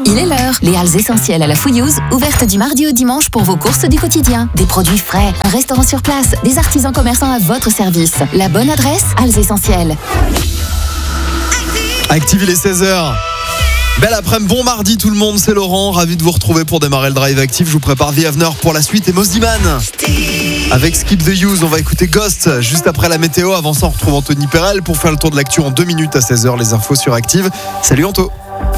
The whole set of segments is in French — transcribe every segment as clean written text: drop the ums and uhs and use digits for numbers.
Il est l'heure. Les halles essentielles à la Fouillouse, ouvertes du mardi au dimanche pour vos courses du quotidien. Des produits frais, un restaurant sur place, des artisans commerçants à votre service. La bonne adresse, Halles Essentielles. Active, il est 16h. Belle après-midi, bon mardi tout le monde, c'est Laurent, ravi de vous retrouver pour démarrer le Drive Active. Je vous prépare The Avener pour la suite et Mosdiman. Avec Skip the Use, on va écouter Ghost juste après la météo. Avant ça, on retrouve Anthony Perel pour faire le tour de l'actu en 2 minutes à 16h. Les infos sur Active. Salut Anto.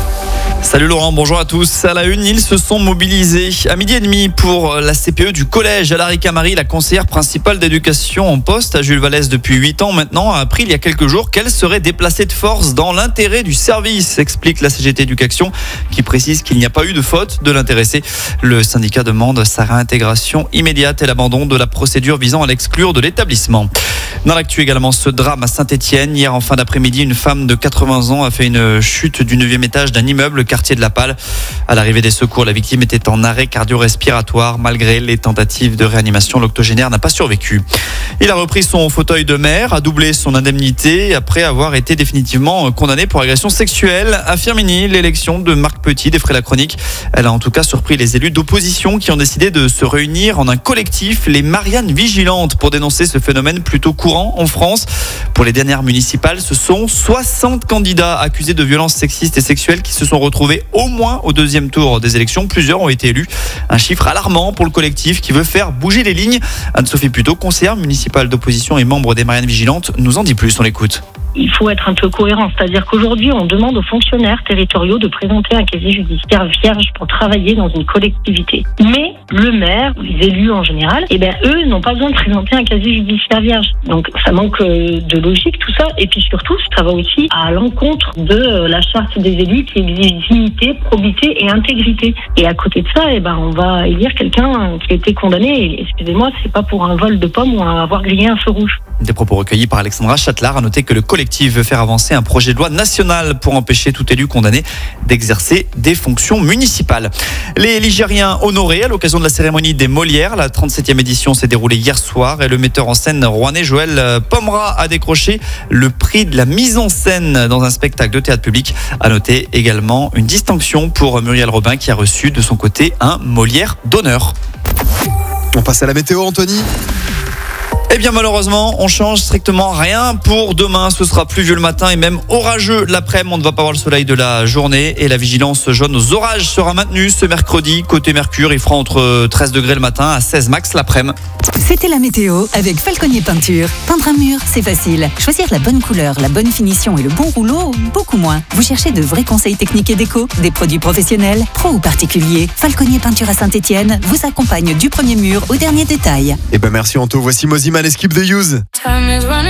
Salut Laurent, bonjour à tous. À la une, ils se sont mobilisés à 12h30 pour la CPE du collège. Alary Camari, la conseillère principale d'éducation en poste à Jules Vallès depuis 8 ans maintenant, a appris il y a quelques jours qu'elle serait déplacée de force dans l'intérêt du service, explique la CGT Éducation, qui précise qu'il n'y a pas eu de faute de l'intéressé. Le syndicat demande sa réintégration immédiate et l'abandon de la procédure visant à l'exclure de l'établissement. Dans l'actu également, ce drame à Saint-Étienne. Hier en fin d'après-midi, une femme de 80 ans a fait une chute du 9e étage d'un immeuble, quartier de la Palle. À l'arrivée des secours, la victime était en arrêt cardio-respiratoire. Malgré les tentatives de réanimation, l'octogénaire n'a pas survécu. Il a repris son fauteuil de maire, a doublé son indemnité après avoir été définitivement condamné pour agression sexuelle. À Firminy, l'élection de Marc Petit défraie la chronique. Elle a en tout cas surpris les élus d'opposition qui ont décidé de se réunir en un collectif, les Mariannes Vigilantes, pour dénoncer ce phénomène plutôt courant en France. Pour les dernières municipales, ce sont 60 candidats accusés de violences sexistes et sexuelles qui se sont retrouvés au moins au 2e tour des élections. Plusieurs ont été élus. Un chiffre alarmant pour le collectif qui veut faire bouger les lignes. Anne-Sophie Puteau, conseillère municipale d'opposition et membre des Mariannes Vigilantes, nous en dit plus, on l'écoute. Il faut être un peu cohérent, c'est-à-dire qu'aujourd'hui, on demande aux fonctionnaires territoriaux de présenter un casier judiciaire vierge pour travailler dans une collectivité. Mais le maire, ou les élus en général, eux n'ont pas besoin de présenter un casier judiciaire vierge. Donc ça manque de logique tout ça, et puis surtout, ça va aussi à l'encontre de la charte des élus qui exige dignité, probité et intégrité. Et à côté de ça, on va élire quelqu'un qui a été condamné, et, excusez-moi, c'est pas pour un vol de pommes ou avoir grillé un feu rouge. Des propos recueillis par Alexandra Châtelard. A noter que le collectif veut faire avancer un projet de loi national pour empêcher tout élu condamné d'exercer des fonctions municipales. Les Ligériens honorés à l'occasion de la cérémonie des Molières. La 37e édition s'est déroulée hier soir et le metteur en scène rouennais Joël Pomera a décroché le prix de la mise en scène dans un spectacle de théâtre public. A noter également une distinction pour Muriel Robin qui a reçu de son côté un Molière d'honneur. On passe à la météo, Anthony. Eh bien malheureusement, on change strictement rien pour demain. Ce sera pluvieux le matin et même orageux l'après-midi. On ne va pas voir le soleil de la journée et la vigilance jaune aux orages sera maintenue ce mercredi. Côté Mercure, il fera entre 13 degrés le matin à 16 max l'après-midi. C'était la météo avec Falconier Peinture. Peindre un mur, c'est facile. Choisir la bonne couleur, la bonne finition et le bon rouleau, beaucoup moins. Vous cherchez de vrais conseils techniques et déco, des produits professionnels, pro ou particuliers. Falconier Peinture à Saint-Étienne vous accompagne du premier mur au dernier détail. Merci Anto, voici Mosdiman et Skip the Use.